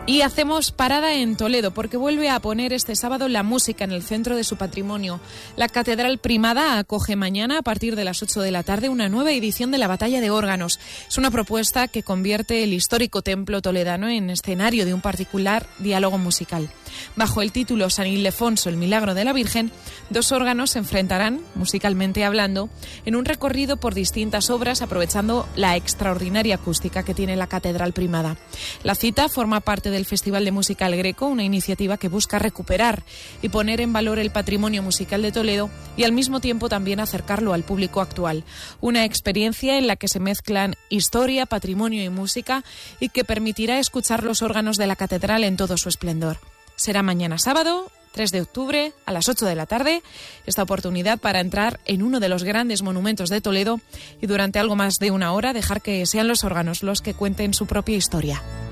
Y hacemos parada en Toledo porque vuelve a poner este sábado la música en el centro de su patrimonio. La Catedral Primada acoge mañana a partir de las 8 de la tarde una nueva edición de la Batalla de Órganos. Es una propuesta que convierte el histórico templo toledano en escenario de un particular diálogo musical. Bajo el título San Ildefonso, el milagro de la Virgen, 2 órganos se enfrentarán, musicalmente hablando, en un recorrido por distintas obras aprovechando la extraordinaria acústica que tiene la Catedral Primada. La cita forma parte del Festival de Música El Greco, una iniciativa que busca recuperar y poner en valor el patrimonio musical de Toledo y al mismo tiempo también acercarlo al público actual. Una experiencia en la que se mezclan historia, patrimonio y música y que permitirá escuchar los órganos de la catedral en todo su esplendor. Será mañana sábado, 3 de octubre, a las 8 de la tarde, esta oportunidad para entrar en uno de los grandes monumentos de Toledo y durante algo más de una hora dejar que sean los órganos los que cuenten su propia historia.